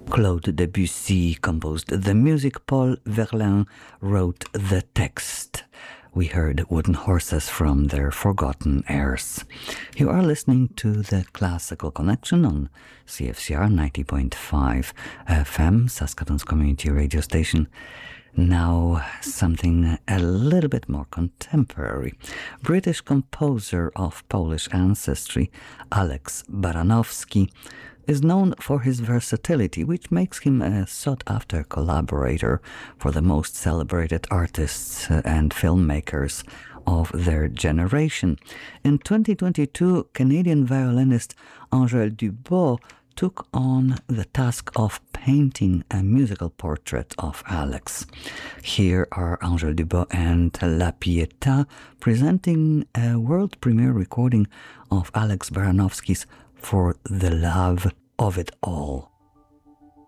Claude Debussy composed the music, Paul Verlaine wrote the text. We heard Wooden Horses from their Forgotten Airs. You are listening to the Classical Connection on CFCR 90.5 FM, Saskatoon's community radio station. Now, something a little bit more contemporary. British composer of Polish ancestry, Alex Baranowski, is known for his versatility, which makes him a sought-after collaborator for the most celebrated artists and filmmakers of their generation. In 2022, Canadian violinist Angèle Dubos took on the task of painting a musical portrait of Alex. Here are Angèle Dubos and La Pietà presenting a world premiere recording of Alex Baranowski's For the Love of It All.